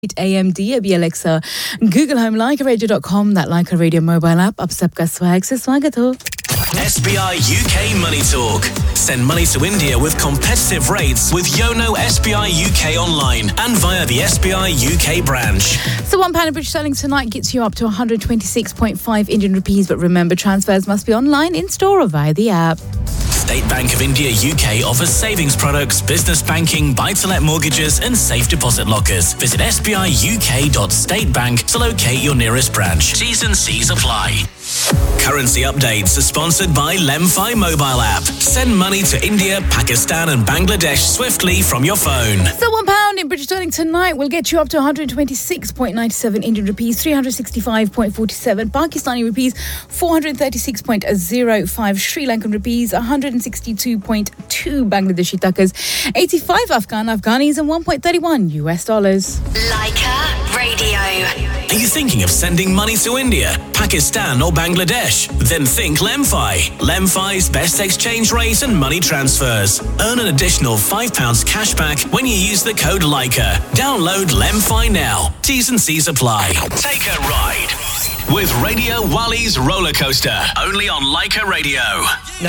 AM DAB Alexa, Google Home, LikerRadio.com, that Liker Radio mobile app. अब सबका swag से स्वागत हो. SBI UK Money Talk. Send money to India with competitive rates with Yono SBI UK online and via the SBI UK branch. So £1 in British sterling tonight gets you up to 126.5 Indian rupees, but remember, transfers must be online, in store or via the app. State Bank of India UK offers savings products, business banking, buy-to-let mortgages and safe deposit lockers. Visit sbiuk.statebank to locate your nearest branch. T's and C's apply. Currency updates are sponsored by Lemfi mobile app. Send money to India, Pakistan and Bangladesh swiftly from your phone. So £1 in British sterling tonight will get you up to 126.97 Indian rupees, 365.47 Pakistani rupees, 436.05 Sri Lankan rupees, 162.2 Bangladeshi takas, 85 Afghanis and 1.31 US dollars. Liker Radio. Are you thinking of sending money to India, Pakistan or Bangladesh? Then think Lemfi. Lemfi's best exchange rate and money transfers. Earn an additional £5 cash back when you use the code LIKER. Download Lemfi now. T's and C's apply. Take a ride with Radio Wali's Roller Coaster. Only on Liker Radio.